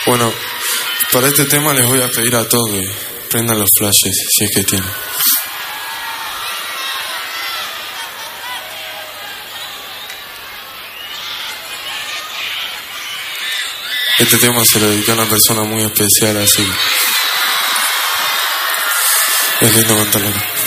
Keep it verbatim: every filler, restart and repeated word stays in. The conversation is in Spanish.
Bueno, para este tema les voy a pedir a todos que prendan los flashes, si es que tienen. Este tema se lo dedica a una persona muy especial, así que es lindo cantarlo acá.